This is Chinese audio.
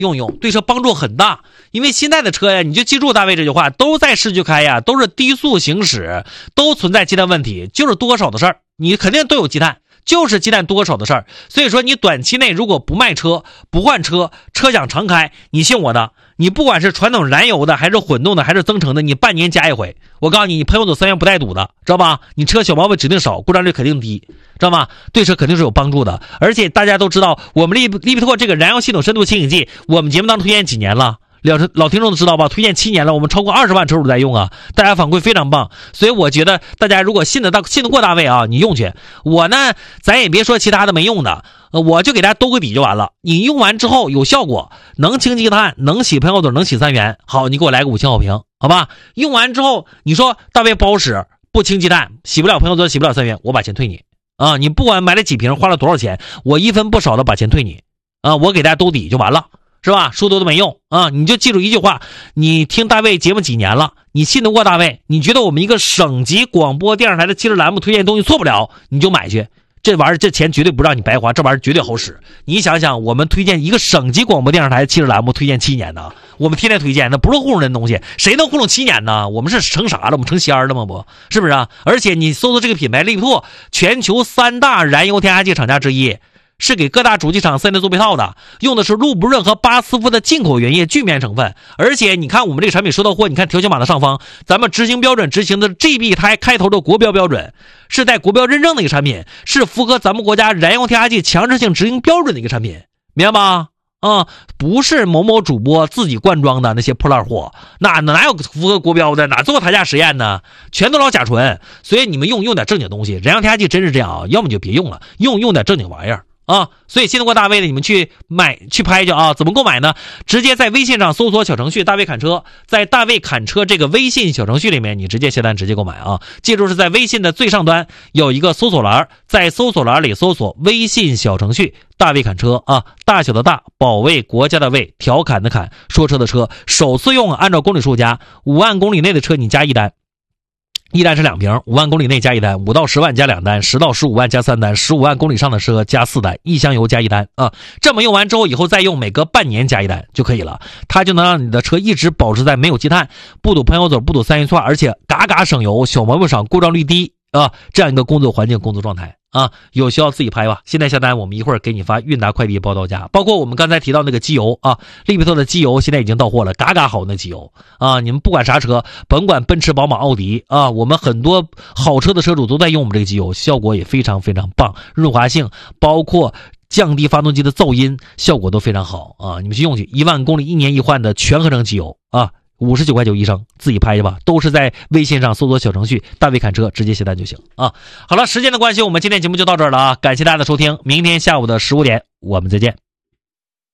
用用，对车帮助很大。因为现在的车呀，你就记住大卫这句话，都在市区开呀，都是低速行驶，都存在积碳问题，就是多少的事儿，你肯定都有积碳，就是积碳多少的事儿。所以说你短期内如果不卖车不换车，车想常开，你信我的，你不管是传统燃油的还是混动的还是增程的，你半年加一回，我告诉你，你朋友走3元不带堵的，知道吧？你车小毛病指定少，故障率肯定低，知道吗？对车肯定是有帮助的。而且大家都知道，我们利比特这个燃油系统深度清洗剂，我们节目当中推荐几年了，老听众都知道吧，推荐7年了，我们超过20万车主在用啊，大家反馈非常棒。所以我觉得大家如果信得过大卫啊，你用去。我呢，咱也别说其他的没用的，我就给大家兜个底就完了。你用完之后有效果，能清积碳，能洗喷油嘴，能洗3元，好，你给我来个5星好评，好吧？用完之后你说大卫不好使，不清积碳，洗不了喷油嘴，洗不了3元，我把钱退你啊！你不管买了几瓶，花了多少钱，我1分不少的把钱退你啊！我给大家兜底就完了。是吧？说多都没用啊！你就记住一句话，你听大卫节目几年了，你信得过大卫，你觉得我们一个省级广播电视台的汽车栏目推荐东西错不了，你就买去。这玩意儿这钱绝对不让你白花，这玩意儿绝对好使。你想想，我们推荐一个省级广播电视台的汽车栏目推荐7年呢，我们天天推荐，那不是糊弄人的东西，谁能糊弄7年呢？我们是成啥了？我们成仙了吗？不是不是啊？而且你搜搜这个品牌利比特，全球3大燃油添加剂厂家之一。是给各大主机厂4N做配套的，用的是路不润和巴斯夫的进口原液聚棉成分。而且你看我们这个产品收到货，你看条形码的上方，咱们执行标准执行的 GB 胎开头的国标标准，是带国标认证的一个产品，是符合咱们国家燃油添加剂强制性执行标准的一个产品，明白吗？不是某某主播自己灌装的那些破烂货，哪有符合国标的，哪做台下实验呢？全都老甲醇。所以你们用点正经东西，燃油添加剂真是这样啊，要么就别用了，用点正经玩意儿啊。所以信得过大卫的，你们去买去拍去啊。怎么购买呢？直接在微信上搜索小程序大卫侃车，在大卫侃车这个微信小程序里面，你直接下单直接购买啊。记住是在微信的最上端有一个搜索栏，在搜索栏里搜索微信小程序大卫侃车啊，大小的大，保卫国家的卫，调侃的侃，说车的车，首次用按照公里数加，5万公里内的车你加1单。1单是2瓶，5万公里内加1单，5到10万加2单，10到15万加3单，15万公里上的车加4单，1箱油加1单啊。这么用完之后，以后再用每隔半年加1单就可以了，它就能让你的车一直保持在没有积碳，不堵喷油嘴，不堵3元串，而且嘎嘎省油，小毛病少，故障率低啊，这样一个工作环境工作状态啊。有需要自己拍吧，现在下单我们一会儿给你发韵达快递包到家。包括我们刚才提到那个机油啊，利比特的机油现在已经到货了，嘎嘎好那机油啊。你们不管啥车，甭管奔驰宝马奥迪啊，我们很多好车的车主都在用我们这个机油，效果也非常非常棒，润滑性包括降低发动机的噪音效果都非常好啊。你们去用去，1万公里1年一换的全合成机油啊，59块9一升，自己拍去吧，都是在微信上搜索小程序大卫侃车，直接下单就行啊。好了，时间的关系，我们今天节目就到这儿了啊，感谢大家的收听，明天下午的15点我们再见。